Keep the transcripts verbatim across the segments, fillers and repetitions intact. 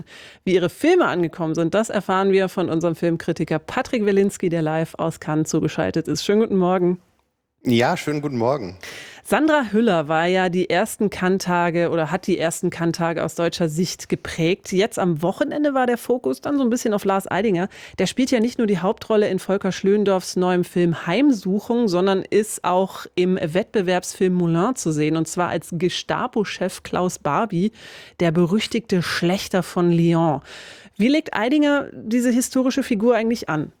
Wie ihre Filme angekommen sind, das erfahren wir von unserem Filmkritiker Patrick Wilinski, der live aus Cannes zugeschaltet ist. Schönen guten Morgen. Ja, schönen guten Morgen. Sandra Hüller war ja die ersten Cannes-Tage oder hat die ersten Cannes-Tage aus deutscher Sicht geprägt. Jetzt am Wochenende war der Fokus dann so ein bisschen auf Lars Eidinger. Der spielt ja nicht nur die Hauptrolle in Volker Schlöndorffs neuem Film Heimsuchung, sondern ist auch im Wettbewerbsfilm Moulin zu sehen. Und zwar als Gestapo-Chef Klaus Barbie, der berüchtigte Schlächter von Lyon. Wie legt Eidinger diese historische Figur eigentlich an?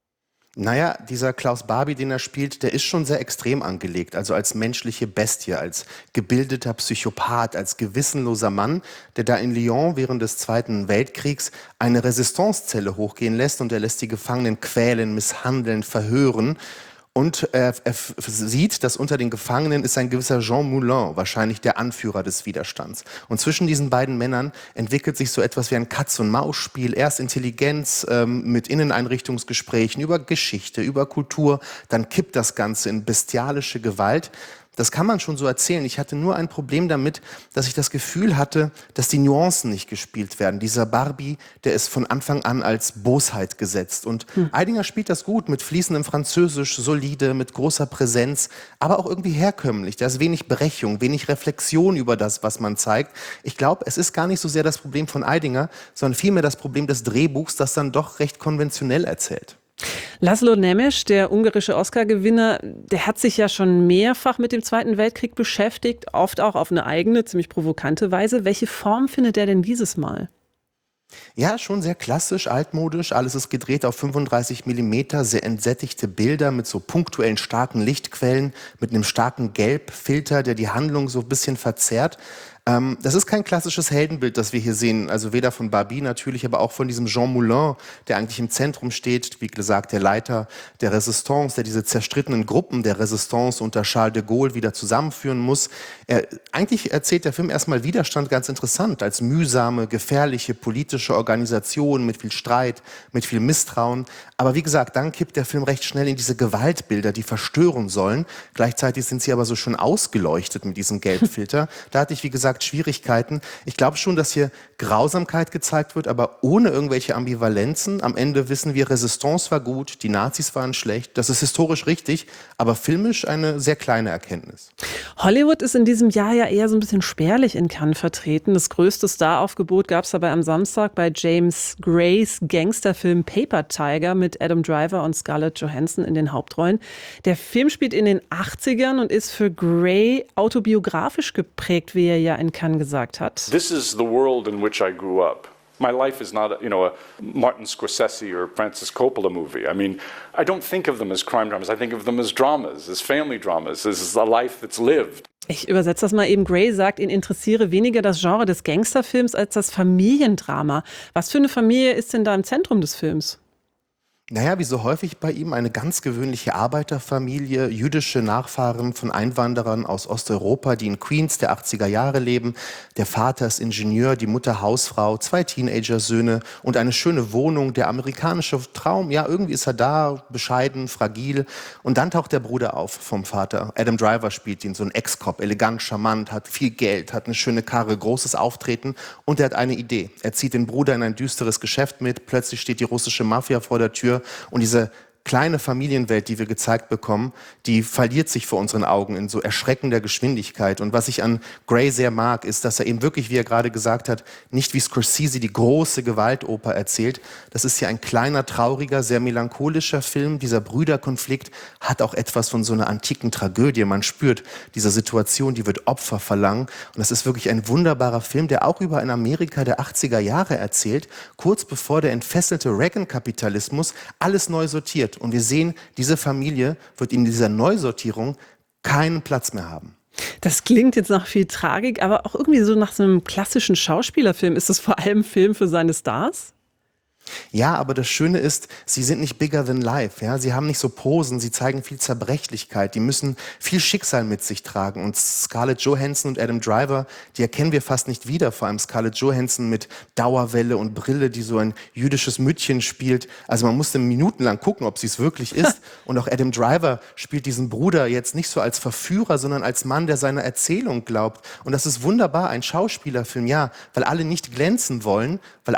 Naja, dieser Klaus Barbie, den er spielt, der ist schon sehr extrem angelegt. Also als menschliche Bestie, als gebildeter Psychopath, als gewissenloser Mann, der da in Lyon während des Zweiten Weltkriegs eine Resistancezelle hochgehen lässt und er lässt die Gefangenen quälen, misshandeln, verhören. Und er, er sieht, dass unter den Gefangenen ist ein gewisser Jean Moulin, wahrscheinlich der Anführer des Widerstands. Und zwischen diesen beiden Männern entwickelt sich so etwas wie ein Katz-und-Maus-Spiel. Erst Intelligenz ähm, mit Inneneinrichtungsgesprächen über Geschichte, über Kultur. Dann kippt das Ganze in bestialische Gewalt. Das kann man schon so erzählen. Ich hatte nur ein Problem damit, dass ich das Gefühl hatte, dass die Nuancen nicht gespielt werden. Dieser Barbie, der ist von Anfang an als Bosheit gesetzt. Und hm. Eidinger spielt das gut, mit fließendem Französisch, solide, mit großer Präsenz, aber auch irgendwie herkömmlich. Da ist wenig Brechung, wenig Reflexion über das, was man zeigt. Ich glaube, es ist gar nicht so sehr das Problem von Eidinger, sondern vielmehr das Problem des Drehbuchs, das dann doch recht konventionell erzählt. Laszlo Nemes, der ungarische Oscar-Gewinner, der hat sich ja schon mehrfach mit dem Zweiten Weltkrieg beschäftigt, oft auch auf eine eigene, ziemlich provokante Weise. Welche Form findet er denn dieses Mal? Ja, schon sehr klassisch, altmodisch. Alles ist gedreht auf fünfunddreißig Millimeter, sehr entsättigte Bilder mit so punktuellen starken Lichtquellen, mit einem starken Gelbfilter, der die Handlung so ein bisschen verzerrt. Ähm, das ist kein klassisches Heldenbild, das wir hier sehen. Also weder von Barbie natürlich, aber auch von diesem Jean Moulin, der eigentlich im Zentrum steht. Wie gesagt, der Leiter der Resistance, der diese zerstrittenen Gruppen der Resistance unter Charles de Gaulle wieder zusammenführen muss. Er, eigentlich erzählt der Film erstmal Widerstand ganz interessant, als mühsame, gefährliche politische Organisation mit viel Streit, mit viel Misstrauen. Aber wie gesagt, dann kippt der Film recht schnell in diese Gewaltbilder, die verstören sollen. Gleichzeitig sind sie aber so schön ausgeleuchtet mit diesem Gelbfilter. Da hatte ich, wie gesagt, Schwierigkeiten. Ich glaube schon, dass hier Grausamkeit gezeigt wird, aber ohne irgendwelche Ambivalenzen. Am Ende wissen wir, Resistance war gut, die Nazis waren schlecht. Das ist historisch richtig, aber filmisch eine sehr kleine Erkenntnis. Hollywood ist in diesem Jahr ja eher so ein bisschen spärlich in Cannes vertreten. Das größte Staraufgebot gab es dabei am Samstag bei James Grays Gangsterfilm Paper Tiger mit Adam Driver und Scarlett Johansson in den Hauptrollen. Der Film spielt in den achtzigern und ist für Gray autobiografisch geprägt, wie er ja in Cannes gesagt hat. This is the world in which I grew up. My life is not, you know, a Martin Scorsese or Francis Coppola movie. I mean, I don't think of them as crime dramas. I think of them as dramas, as family dramas. This is a life that's lived. Ich übersetze das mal eben. Gray sagt, ihn interessiere weniger das Genre des Gangsterfilms als das Familiendrama. Was für eine Familie ist denn da im Zentrum des Films? Naja, wie so häufig bei ihm eine ganz gewöhnliche Arbeiterfamilie, jüdische Nachfahren von Einwanderern aus Osteuropa, die in Queens der achtziger Jahre leben. Der Vater ist Ingenieur, die Mutter Hausfrau, zwei Teenagersöhne und eine schöne Wohnung. Der amerikanische Traum, ja, irgendwie ist er da, bescheiden, fragil. Und dann taucht der Bruder auf vom Vater. Adam Driver spielt ihn, so ein Ex-Cop, elegant, charmant, hat viel Geld, hat eine schöne Karre, großes Auftreten und er hat eine Idee. Er zieht den Bruder in ein düsteres Geschäft mit, plötzlich steht die russische Mafia vor der Tür. Und diese kleine Familienwelt, die wir gezeigt bekommen, die verliert sich vor unseren Augen in so erschreckender Geschwindigkeit. Und was ich an Gray sehr mag, ist, dass er eben wirklich, wie er gerade gesagt hat, nicht wie Scorsese die große Gewaltoper erzählt. Das ist ja ein kleiner, trauriger, sehr melancholischer Film. Dieser Brüderkonflikt hat auch etwas von so einer antiken Tragödie. Man spürt diese Situation, die wird Opfer verlangen. Und das ist wirklich ein wunderbarer Film, der auch über ein Amerika der achtziger Jahre erzählt, kurz bevor der entfesselte Reagan-Kapitalismus alles neu sortiert. Und wir sehen, diese Familie wird in dieser Neusortierung keinen Platz mehr haben. Das klingt jetzt nach viel Tragik, aber auch irgendwie so nach so einem klassischen Schauspielerfilm. Ist das vor allem ein Film für seine Stars? Ja, aber das Schöne ist, sie sind nicht bigger than life. Ja? Sie haben nicht so Posen, sie zeigen viel Zerbrechlichkeit. Die müssen viel Schicksal mit sich tragen. Und Scarlett Johansson und Adam Driver, die erkennen wir fast nicht wieder. Vor allem Scarlett Johansson mit Dauerwelle und Brille, die so ein jüdisches Müttchen spielt. Also man musste minutenlang gucken, ob sie es wirklich ist. Und auch Adam Driver spielt diesen Bruder jetzt nicht so als Verführer, sondern als Mann, der seiner Erzählung glaubt. Und das ist wunderbar, ein Schauspielerfilm, ja, weil alle nicht glänzen wollen, weil